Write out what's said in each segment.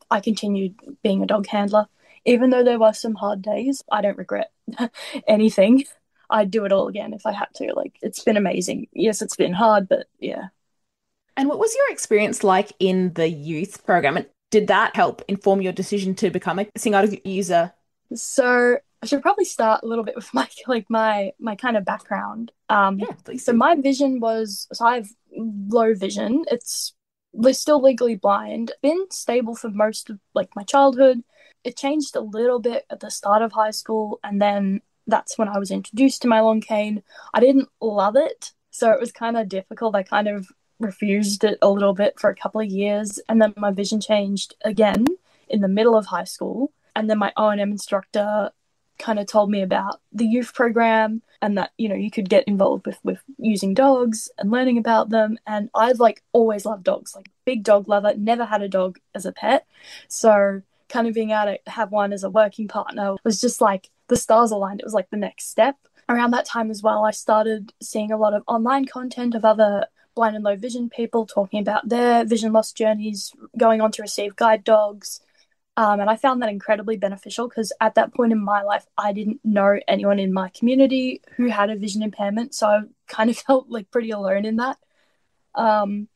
I continued being a dog handler. Even though there were some hard days, I don't regret anything. I'd do it all again if I had to. Like, it's been amazing. Yes, it's been hard, but yeah. And what was your experience like in the youth program? And did that help inform your decision to become a Singado user? So I should probably start a little bit with my kind of background. Yeah, please So do. my vision was so I have low vision. We're still legally blind. Been stable for most of like my childhood. It changed a little bit at the start of high school, and then that's when I was introduced to my long cane. I didn't love it, so it was kind of difficult. I kind of refused it a little bit for a couple of years, and then my vision changed again in the middle of high school. And then my O&M instructor kind of told me about the youth program and that you could get involved with using dogs and learning about them. And I've like always loved dogs, like big dog lover, never had a dog as a pet. So kind of being able to have one as a working partner was just like the stars aligned. It was like the next step. Around that time as well, I started seeing a lot of online content of other blind and low vision people talking about their vision loss journeys, going on to receive guide dogs. And I found that incredibly beneficial because at that point in my life, I didn't know anyone in my community who had a vision impairment. So I kind of felt like pretty alone in that. Um,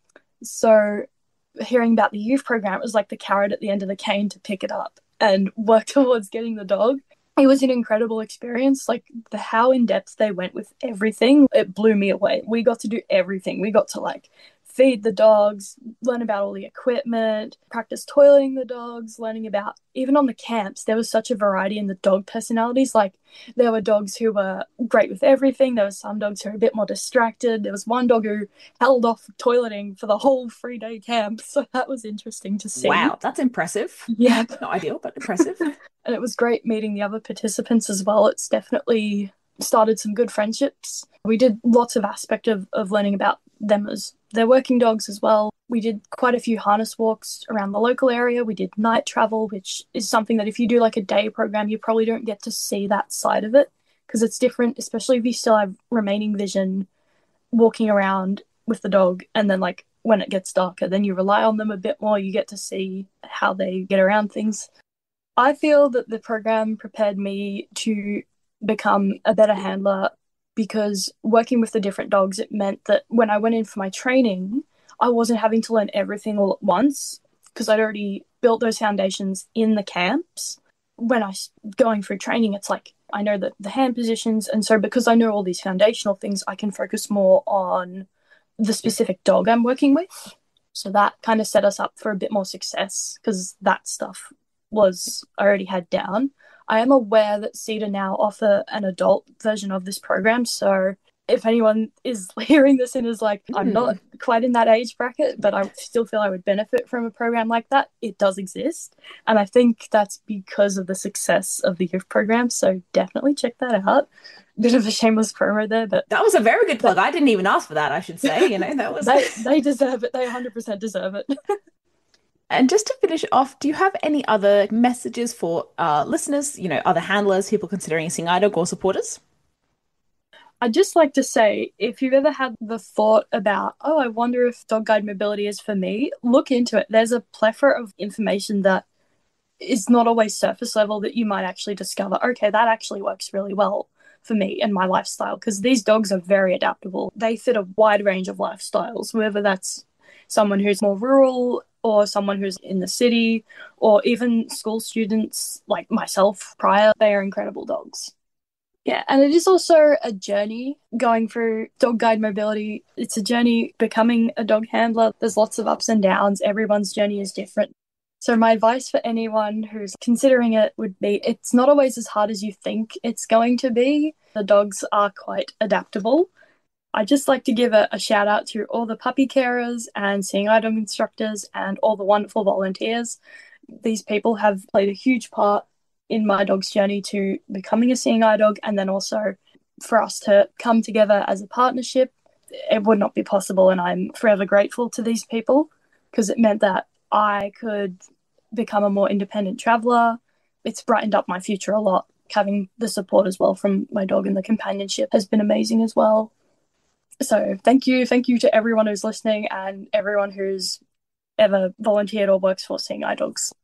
so hearing about the youth program, it was like the carrot at the end of the cane to pick it up and work towards getting the dog. It was an incredible experience. Like how in depth they went with everything, it blew me away. We got to do everything. We got to like feed the dogs, learn about all the equipment, practice toileting the dogs, learning about even on the camps, there was such a variety in the dog personalities. Like there were dogs who were great with everything. There were some dogs who were a bit more distracted. There was one dog who held off toileting for the whole 3 day camp. So that was interesting to see. Wow, that's impressive. Yeah. Not ideal, but impressive. And it was great meeting the other participants as well. It's definitely started some good friendships. We did lots of aspect of learning about them as their working dogs as well. We did quite a few harness walks around the local area. We did night travel, which is something that if you do like a day program, you probably don't get to see that side of it because it's different, especially if you still have remaining vision walking around with the dog. And then, like, when it gets darker, then you rely on them a bit more. You get to see how they get around things. I feel that the program prepared me to become a better handler because working with the different dogs, it meant that when I went in for my training, I wasn't having to learn everything all at once because I'd already built those foundations in the camps. When I going through training, it's like I know the hand positions, and so because I know all these foundational things, I can focus more on the specific dog I'm working with. So that kind of set us up for a bit more success because that stuff was already had down. I am aware that CEDA now offer an adult version of this program. So if anyone is hearing this and is like, I'm not Hmm. quite in that age bracket, but I still feel I would benefit from a program like that, it does exist. And I think that's because of the success of the youth program. So definitely check that out. Bit of a shameless promo there, but That was a very good that, plug. I didn't even ask for that, I should say. That was. they deserve it. They 100% deserve it. And just to finish off, do you have any other messages for listeners, other handlers, people considering seeing IDOG or supporters? I'd just like to say if you've ever had the thought about, oh, I wonder if dog guide mobility is for me, look into it. There's a plethora of information that is not always surface level that you might actually discover, okay, that actually works really well for me and my lifestyle because these dogs are very adaptable. They fit a wide range of lifestyles, whether that's someone who's more rural or someone who's in the city or even school students like myself prior. They are incredible dogs. Yeah, and it is also a journey going through dog guide mobility. It's a journey becoming a dog handler. There's lots of ups and downs. Everyone's journey is different. So, my advice for anyone who's considering it would be it's not always as hard as you think it's going to be. The dogs are quite adaptable. I just like to give a shout out to all the puppy carers and seeing eye dog instructors and all the wonderful volunteers. These people have played a huge part in my dog's journey to becoming a seeing eye dog, and then also for us to come together as a partnership. It would not be possible, and I'm forever grateful to these people because it meant that I could become a more independent traveler. It's brightened up my future a lot. Having the support as well from my dog and the companionship has been amazing as well. So thank you to everyone who's listening and everyone who's ever volunteered or works for Seeing Eye Dogs.